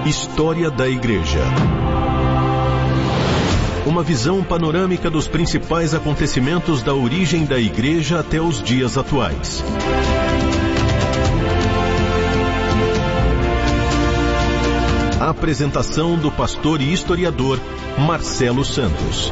História da Igreja. Uma visão panorâmica dos principais acontecimentos da origem da Igreja até os dias atuais. A apresentação do pastor e historiador Marcelo Santos.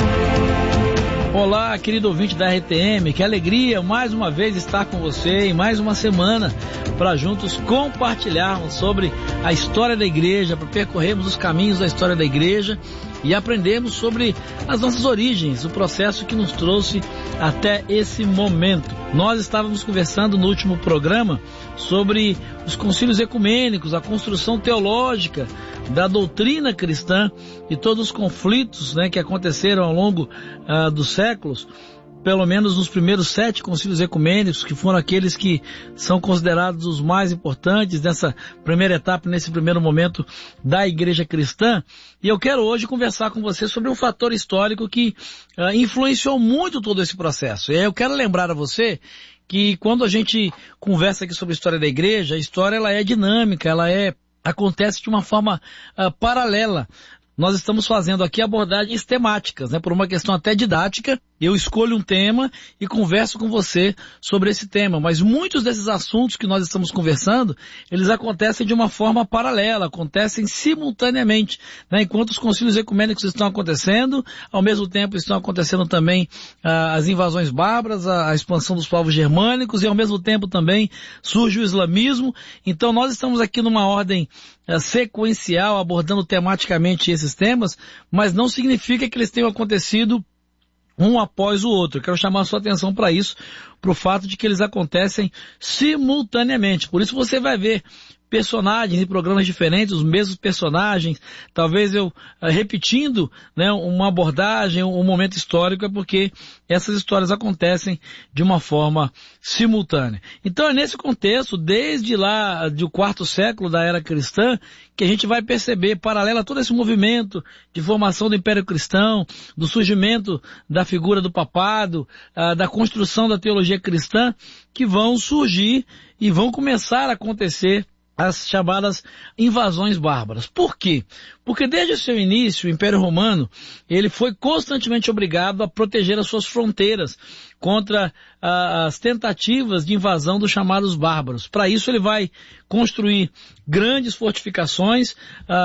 Olá, querido ouvinte da RTM, que alegria mais uma vez estar com você em mais uma semana para juntos compartilharmos sobre a história da igreja, para percorrermos os caminhos da história da igreja e aprendermos sobre as nossas origens, o processo que nos trouxe até esse momento. Nós estávamos conversando no último programa sobre os concílios ecumênicos, a construção teológica da doutrina cristã e todos os conflitos, que aconteceram ao longo dos séculos, pelo menos nos primeiros 7 concílios ecumênicos, que foram aqueles que são considerados os mais importantes nessa primeira etapa, nesse primeiro momento da igreja cristã. E eu quero hoje conversar com você sobre um fator histórico que influenciou muito todo esse processo. E aí eu quero lembrar a você que quando a gente conversa aqui sobre a história da igreja, a história ela é dinâmica, acontece de uma forma paralela. Nós estamos fazendo aqui abordagens temáticas, por uma questão até didática. Eu escolho um tema e converso com você sobre esse tema, mas muitos desses assuntos que nós estamos conversando, eles acontecem de uma forma paralela, acontecem simultaneamente, enquanto os concílios ecumênicos estão acontecendo, ao mesmo tempo estão acontecendo também as invasões bárbaras, a expansão dos povos germânicos, e ao mesmo tempo também surge o islamismo. Então nós estamos aqui numa ordem sequencial, abordando tematicamente esses temas, mas não significa que eles tenham acontecido um após o outro. Eu quero chamar a sua atenção para isso, para o fato de que eles acontecem simultaneamente. Por isso você vai ver personagens em programas diferentes, os mesmos personagens, talvez eu repetindo uma abordagem, um momento histórico, é porque essas histórias acontecem de uma forma simultânea. Então é nesse contexto, desde lá do 4º século da era cristã, que a gente vai perceber, paralelo a todo esse movimento de formação do Império Cristão, do surgimento da figura do papado, da construção da teologia cristã, que vão surgir e vão começar a acontecer as chamadas invasões bárbaras. Por quê? Porque desde o seu início, o Império Romano, ele foi constantemente obrigado a proteger as suas fronteiras contra as tentativas de invasão dos chamados bárbaros. Para isso ele vai construir grandes fortificações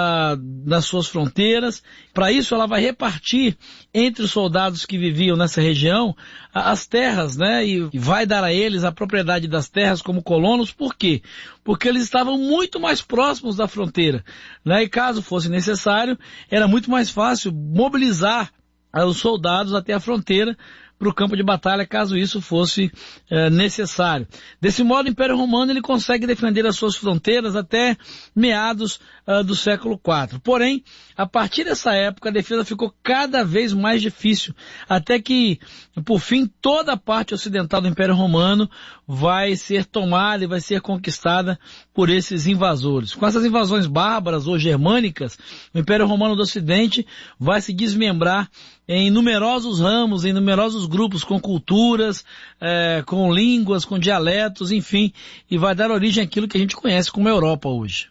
nas suas fronteiras. Para isso ela vai repartir entre os soldados que viviam nessa região as terras, e vai dar a eles a propriedade das terras como colonos. Por quê? Porque eles estavam muito mais próximos da fronteira, e caso fosse necessário, era muito mais fácil mobilizar os soldados até a fronteira para o campo de batalha, caso isso fosse necessário. Desse modo, o Império Romano ele consegue defender as suas fronteiras até meados do século IV. Porém, a partir dessa época, a defesa ficou cada vez mais difícil, até que, por fim, toda a parte ocidental do Império Romano vai ser tomada e vai ser conquistada por esses invasores. Com essas invasões bárbaras ou germânicas, o Império Romano do Ocidente vai se desmembrar em numerosos ramos, em numerosos grupos, com culturas, com línguas, com dialetos, enfim, e vai dar origem àquilo que a gente conhece como Europa hoje.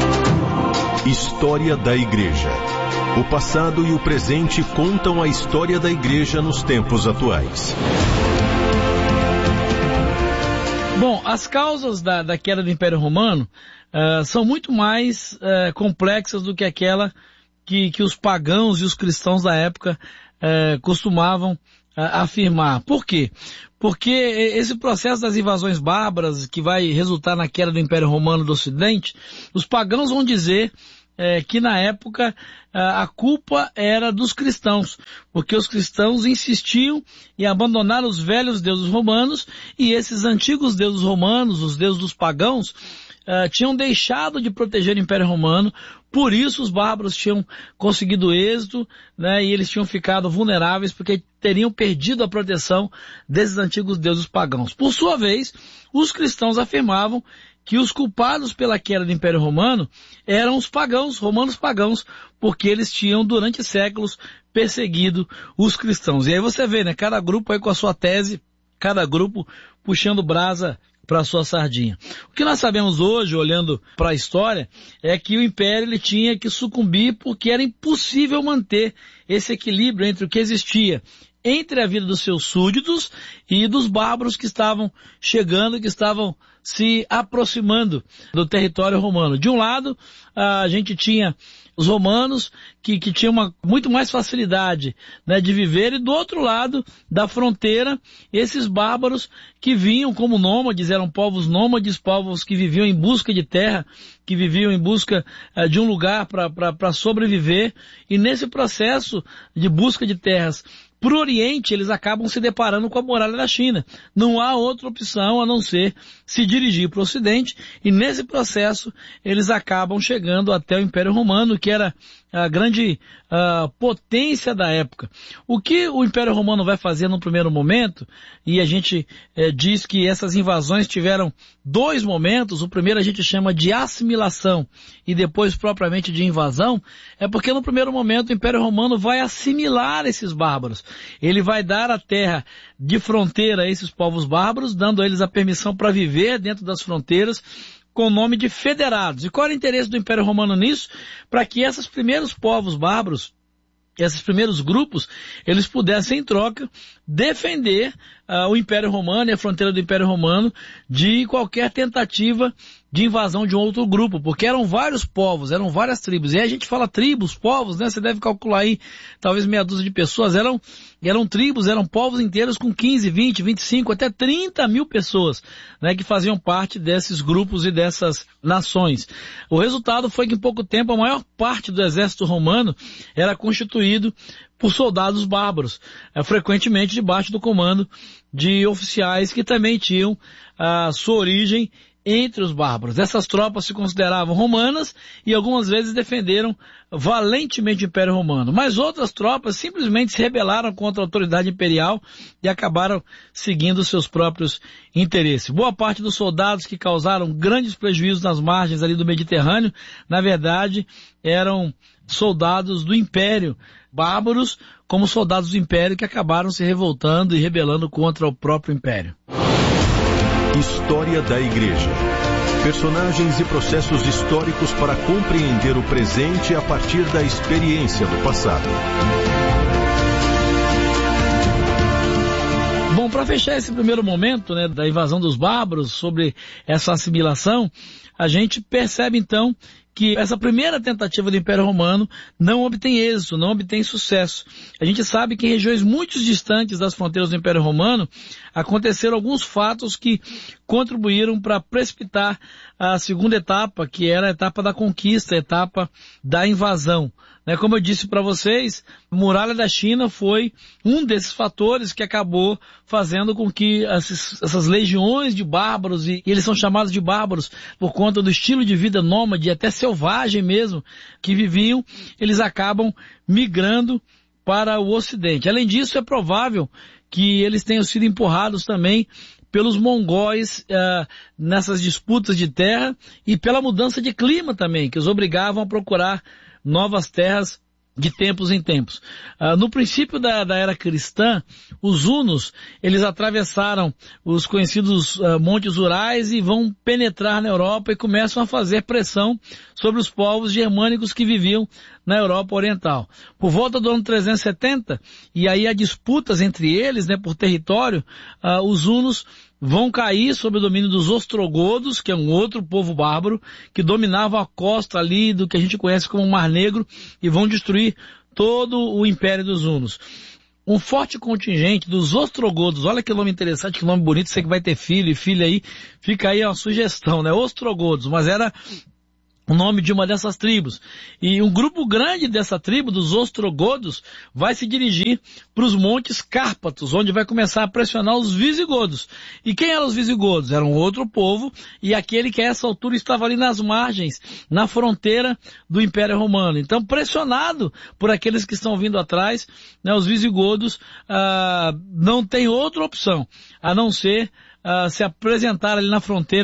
História da Igreja. O passado e o presente contam a história da Igreja nos tempos atuais. Bom, as causas da queda do Império Romano são muito mais complexas do que aquela que os pagãos e os cristãos da época costumavam afirmar. Por quê? Porque esse processo das invasões bárbaras que vai resultar na queda do Império Romano do Ocidente, os pagãos vão dizer que na época a culpa era dos cristãos, porque os cristãos insistiam em abandonar os velhos deuses romanos e esses antigos deuses romanos, os deuses dos pagãos, tinham deixado de proteger o Império Romano. Por isso os bárbaros tinham conseguido êxito, e eles tinham ficado vulneráveis porque teriam perdido a proteção desses antigos deuses pagãos. Por sua vez, os cristãos afirmavam que os culpados pela queda do Império Romano eram os pagãos, romanos pagãos, porque eles tinham durante séculos perseguido os cristãos. E aí você vê, cada grupo aí com a sua tese, cada grupo puxando brasa para sua sardinha. O que nós sabemos hoje, olhando para a história, é que o Império ele tinha que sucumbir porque era impossível manter esse equilíbrio entre o que existia entre a vida dos seus súditos e dos bárbaros que estavam chegando, que estavam se aproximando do território romano. De um lado, a gente tinha os romanos que tinham muito mais facilidade, né, de viver, e do outro lado da fronteira, esses bárbaros que vinham como nômades, eram povos nômades, povos que viviam em busca de terra, que viviam em busca de um lugar para sobreviver, e nesse processo de busca de terras para o Oriente, eles acabam se deparando com a muralha da China. Não há outra opção a não ser se dirigir para o Ocidente, e nesse processo eles acabam chegando até o Império Romano, que era a grande potência da época. O que o Império Romano vai fazer no primeiro momento, e a gente diz que essas invasões tiveram dois momentos, o primeiro a gente chama de assimilação e depois propriamente de invasão, é porque no primeiro momento o Império Romano vai assimilar esses bárbaros. Ele vai dar a terra de fronteira a esses povos bárbaros, dando a eles a permissão para viver dentro das fronteiras, com o nome de federados. E qual era o interesse do Império Romano nisso? Para que esses primeiros povos bárbaros, esses primeiros grupos, eles pudessem, em troca, defender o Império Romano e a fronteira do Império Romano de qualquer tentativa de invasão de um outro grupo, porque eram vários povos, eram várias tribos. E aí a gente fala tribos, povos, né? Você deve calcular aí, talvez meia dúzia de pessoas. Eram tribos, eram povos inteiros com 15, 20, 25, até 30 mil pessoas, né? Que faziam parte desses grupos e dessas nações. O resultado foi que em pouco tempo a maior parte do exército romano era constituído por soldados bárbaros, frequentemente debaixo do comando de oficiais que também tinham a sua origem entre os bárbaros. Essas tropas se consideravam romanas e algumas vezes defenderam valentemente o Império Romano, mas outras tropas simplesmente se rebelaram contra a autoridade imperial e acabaram seguindo seus próprios interesses. Boa parte dos soldados que causaram grandes prejuízos nas margens ali do Mediterrâneo, na verdade, eram soldados do Império, bárbaros, como soldados do Império que acabaram se revoltando e rebelando contra o próprio Império. História da Igreja. Personagens e processos históricos para compreender o presente a partir da experiência do passado. Bom, para fechar esse primeiro momento, né, da invasão dos bárbaros, sobre essa assimilação, a gente percebe então que essa primeira tentativa do Império Romano não obtém êxito, não obtém sucesso. A gente sabe que em regiões muito distantes das fronteiras do Império Romano aconteceram alguns fatos que contribuíram para precipitar a segunda etapa, que era a etapa da conquista, a etapa da invasão. Como eu disse para vocês, a muralha da China foi um desses fatores que acabou fazendo com que essas legiões de bárbaros, e eles são chamados de bárbaros por conta do estilo de vida nômade, até selvagem mesmo, que viviam, eles acabam migrando para o Ocidente. Além disso, é provável que eles tenham sido empurrados também pelos mongóis nessas disputas de terra e pela mudança de clima também, que os obrigavam a procurar novas terras de tempos em tempos. No princípio da era cristã, os hunos, eles atravessaram os conhecidos montes Urais e vão penetrar na Europa e começam a fazer pressão sobre os povos germânicos que viviam na Europa Oriental. Por volta do ano 370, e aí há disputas entre eles, por território, os hunos vão cair sob o domínio dos ostrogodos, que é um outro povo bárbaro, que dominava a costa ali do que a gente conhece como Mar Negro, e vão destruir todo o Império dos Hunos. Um forte contingente dos ostrogodos, olha que nome interessante, que nome bonito, você que vai ter filho e filha aí, fica aí uma sugestão, ostrogodos, mas era o nome de uma dessas tribos. E um grupo grande dessa tribo, dos ostrogodos, vai se dirigir para os montes Cárpatos, onde vai começar a pressionar os visigodos. E quem eram os visigodos? Era um outro povo, e aquele que a essa altura estava ali nas margens, na fronteira do Império Romano. Então, pressionado por aqueles que estão vindo atrás, os visigodos não tem outra opção, a não ser se apresentar ali na fronteira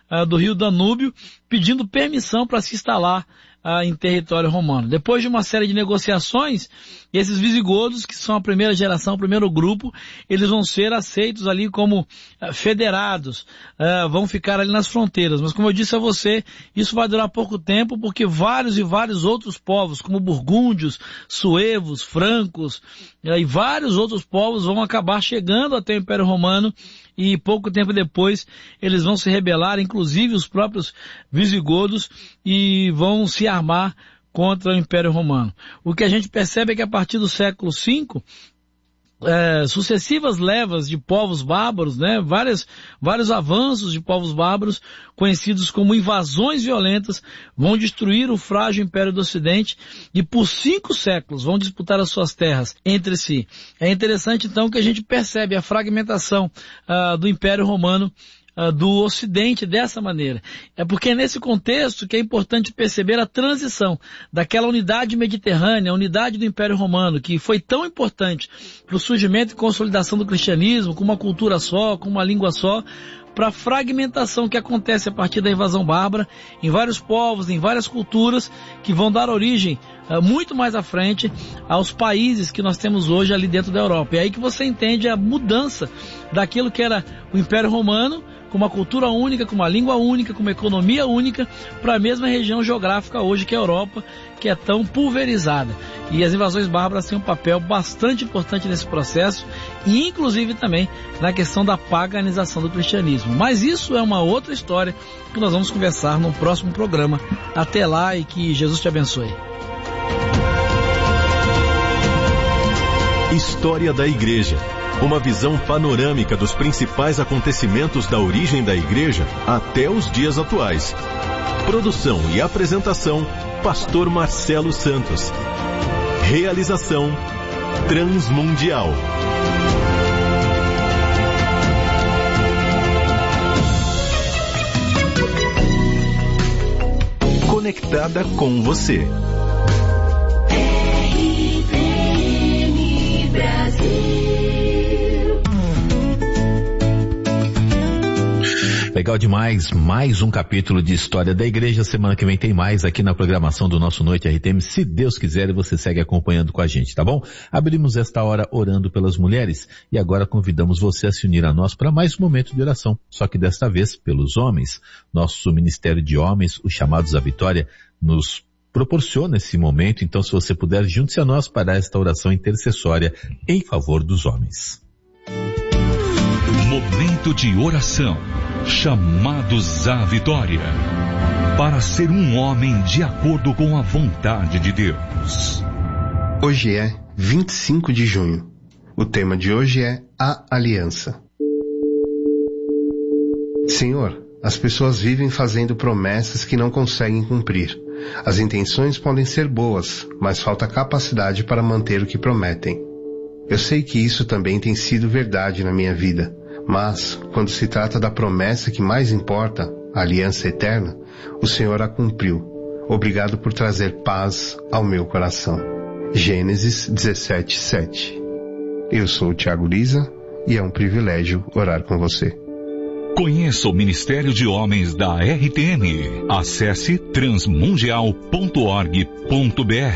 do rio Danúbio, pedindo permissão para se instalar em território romano. Depois de uma série de negociações, esses visigodos, que são a primeira geração, o primeiro grupo, eles vão ser aceitos ali como federados, vão ficar ali nas fronteiras. Mas como eu disse a você, isso vai durar pouco tempo, porque vários e vários outros povos, como burgúndios, suevos, francos, e vários outros povos vão acabar chegando até o Império Romano, e pouco tempo depois eles vão se rebelar, inclusive os próprios visigodos, e vão se armar contra o Império Romano. O que a gente percebe é que a partir do século V, sucessivas levas de povos bárbaros, né, vários avanços de povos bárbaros, conhecidos como invasões violentas, vão destruir o frágil Império do Ocidente e por 5 séculos vão disputar as suas terras entre si. É interessante então que a gente percebe a fragmentação do Império Romano do Ocidente dessa maneira. É porque é nesse contexto que é importante perceber a transição daquela unidade mediterrânea, a unidade do Império Romano, que foi tão importante para o surgimento e consolidação do cristianismo, com uma cultura só, com uma língua só, para a fragmentação que acontece a partir da invasão bárbara em vários povos, em várias culturas, que vão dar origem muito mais à frente aos países que nós temos hoje ali dentro da Europa. E aí que você entende a mudança daquilo que era o Império Romano, com uma cultura única, com uma língua única, com uma economia única, para a mesma região geográfica hoje que é a Europa, que é tão pulverizada. E as invasões bárbaras têm um papel bastante importante nesse processo, e inclusive também na questão da paganização do cristianismo. Mas isso é uma outra história que nós vamos conversar no próximo programa. Até lá e que Jesus te abençoe. História da Igreja. Uma visão panorâmica dos principais acontecimentos da origem da Igreja até os dias atuais. Produção e apresentação, Pastor Marcelo Santos. Realização, Transmundial. Conectada com você. RTM Brasil. Legal demais, mais um capítulo de História da Igreja. Semana que vem tem mais aqui na programação do nosso Noite RTM. Se Deus quiser, você segue acompanhando com a gente, tá bom? Abrimos esta hora orando pelas mulheres e agora convidamos você a se unir a nós para mais um momento de oração, só que desta vez pelos homens. Nosso Ministério de Homens, os Chamados à Vitória, nos proporciona esse momento, então se você puder, junte-se a nós para esta oração intercessória em favor dos homens. Momento de oração. Chamados à vitória. Para ser um homem de acordo com a vontade de Deus. Hoje é 25 de junho. O tema de hoje é a aliança. Senhor, as pessoas vivem fazendo promessas que não conseguem cumprir. As intenções podem ser boas, mas falta capacidade para manter o que prometem. Eu sei que isso também tem sido verdade na minha vida. Mas, quando se trata da promessa que mais importa, a aliança eterna, o Senhor a cumpriu. Obrigado por trazer paz ao meu coração. Gênesis 17:7. Eu sou o Thiago Liza e é um privilégio orar com você. Conheça o Ministério de Homens da RTM. Acesse transmundial.org.br.